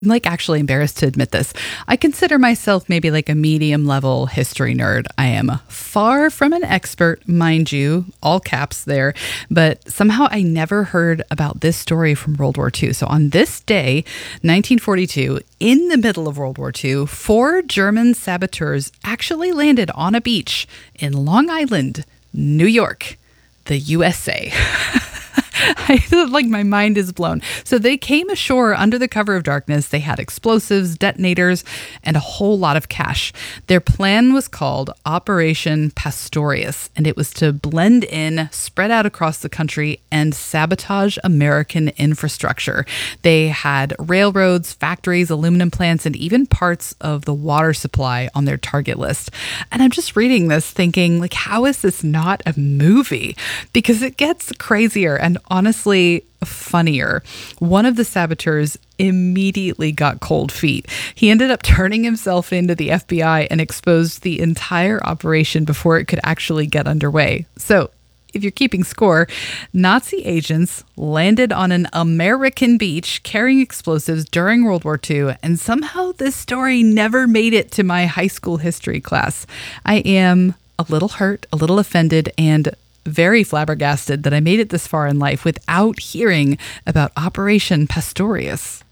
I'm like actually embarrassed to admit this. I consider myself maybe like a medium level history nerd. I am far from an expert, mind you, all caps there, but somehow I never heard about this story from World War II. So on this day, 1942, in the middle of World War II, four German saboteurs actually landed on a beach in Long Island, New York, the USA. I feel like my mind is blown. So they came ashore under the cover of darkness. They had explosives, detonators, and a whole lot of cash. Their plan was called Operation Pastorius, and it was to blend in, spread out across the country, and sabotage American infrastructure. They had railroads, factories, aluminum plants, and even parts of the water supply on their target list. And I'm just reading this thinking, like, how is this not a movie? Because it gets crazier and honestly funnier. One of the saboteurs immediately got cold feet. He ended up turning himself into the FBI and exposed the entire operation before it could actually get underway. So, if you're keeping score, Nazi agents landed on an American beach carrying explosives during World War II, and somehow this story never made it to my high school history class. I am a little hurt, a little offended, and very flabbergasted that I made it this far in life without hearing about Operation Pastorius.